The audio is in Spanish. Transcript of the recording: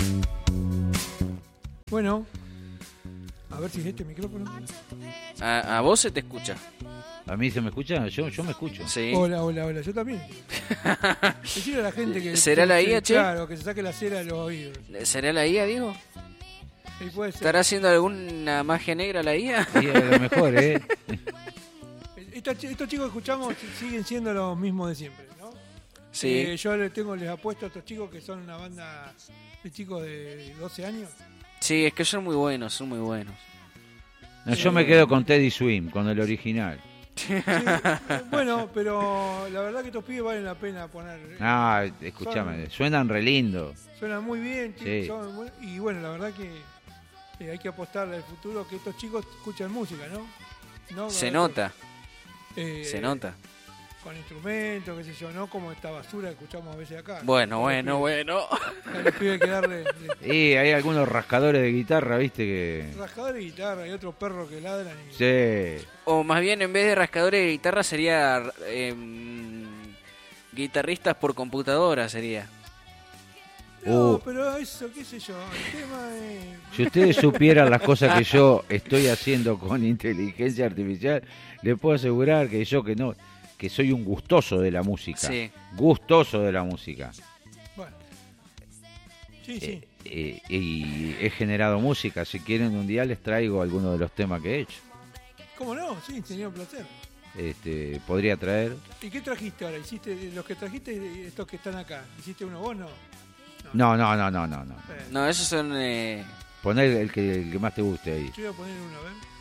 Bueno, a ver si es este micrófono. A vos se te escucha. ¿A mí se me escucha? Yo me escucho. Sí. Hola, yo también. Decirle a la gente que... ¿Será la IA, che? Claro, que se saque la cera de los oídos. ¿Será la IA, Diego? Sí, puede ser. ¿Estará haciendo alguna magia negra la IA? Sí, a lo mejor, ¿eh? Estos chicos que escuchamos siguen siendo los mismos de siempre, ¿no? Sí. Yo les apuesto a estos chicos que son una banda de chicos de 12 años. Sí, es que son muy buenos, son muy buenos. No, yo me quedo con Teddy Swim, con el original. Sí, bueno, pero la verdad que estos pibes valen la pena poner. Ah, escúchame, suenan re lindo. Suenan muy bien, Sí. y bueno, la verdad que hay que apostarle al futuro que estos chicos escuchan música, ¿no? Se nota, Eh, se nota. Con instrumentos, qué sé yo, no como esta basura que escuchamos a veces acá. Bueno. A los pibes hay que darle Y hay algunos rascadores de guitarra, viste que... rascador y guitarra y otros perros que ladran. Sí. O más bien, en vez de rascadores de guitarra, sería guitarristas por computadora, sería. No, pero eso, qué sé yo, el tema es... Si ustedes supieran las cosas que yo estoy haciendo con inteligencia artificial, les puedo asegurar que que soy un gustoso de la música. Sí. Gustoso de la música. Bueno. Sí. Y he generado música. Si quieren un día les traigo algunos de los temas que he hecho. ¿Cómo no? Sí, tenía un placer. Podría traer. ¿Y qué trajiste ahora? ¿Hiciste los que trajiste, estos que están acá? ¿Hiciste uno vos, no? No. No, esos son... Poner el que más te guste ahí. Yo voy a poner uno, a ver.